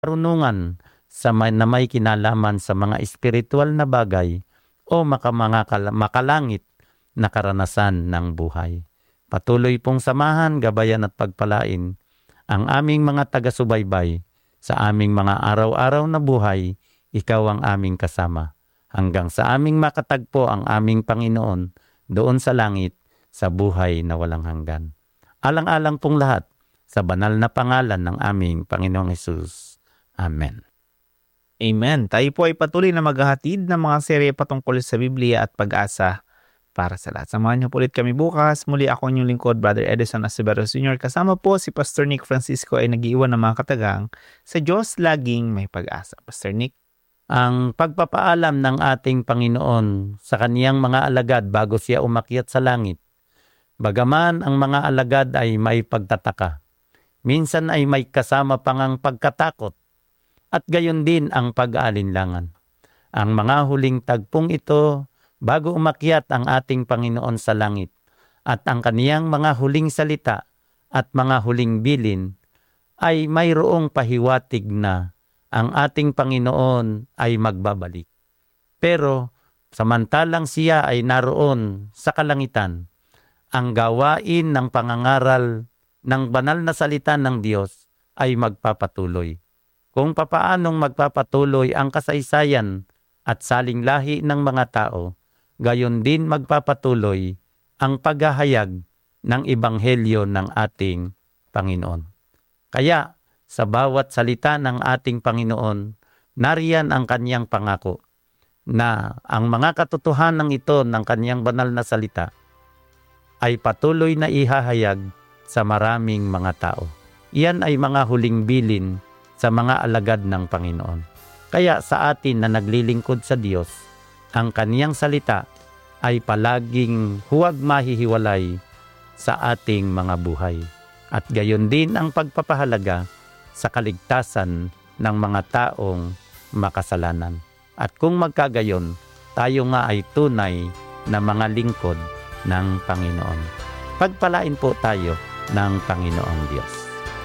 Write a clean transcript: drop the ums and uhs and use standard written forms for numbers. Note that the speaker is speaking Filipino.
karunungan na may kinalaman sa mga espiritual na bagay o makalangit na karanasan ng buhay. Patuloy pong samahan, gabayan at pagpalain ang aming mga taga-subaybay sa aming mga araw-araw na buhay. Ikaw ang aming kasama hanggang sa aming makatagpo ang aming Panginoon doon sa langit sa buhay na walang hanggan. Alang-alang pong lahat sa banal na pangalan ng aming Panginoong Hesus. Amen. Amen. Tayo po ay patuloy na maghahatid ng mga serye patungkol sa Biblia at pag-asa para sa lahat. Samahan niyo po ulit kami bukas. Muli ako inyong lingkod, Brother Edison Acevedo Sr. Kasama po si Pastor Nick Francisco ay nag-iwan ng mga katagang sa Diyos laging may pag-asa. Pastor Nick. Ang pagpapaalam ng ating Panginoon sa kaniyang mga alagad bago siya umakyat sa langit. Bagaman ang mga alagad ay may pagtataka, minsan ay may kasama pang ang pagkatakot at gayon din ang pag-aalinlangan. Ang mga huling tagpong ito bago umakyat ang ating Panginoon sa langit at ang kaniyang mga huling salita at mga huling bilin ay mayroong pahiwatig na ang ating Panginoon ay magbabalik. Pero samantalang siya ay naroon sa kalangitan, ang gawain ng pangangaral ng banal na salita ng Diyos ay magpapatuloy. Kung papaanong magpapatuloy ang kasaysayan at saling lahi ng mga tao, gayon din magpapatuloy ang paghahayag ng ebanghelyo ng ating Panginoon. Kaya sa bawat salita ng ating Panginoon, nariyan ang kaniyang pangako na ang mga katotohanan ito ng kaniyang banal na salita ay patuloy na ihahayag sa maraming mga tao. Iyan ay mga huling bilin sa mga alagad ng Panginoon. Kaya sa atin na naglilingkod sa Diyos, ang kaniyang salita ay palaging huwag mahihiwalay sa ating mga buhay. At gayon din ang pagpapahalaga sa kaligtasan ng mga taong makasalanan. At kung magkagayon, tayo nga ay tunay na mga lingkod ng Panginoon. Pagpalain po tayo ng Panginoong Diyos.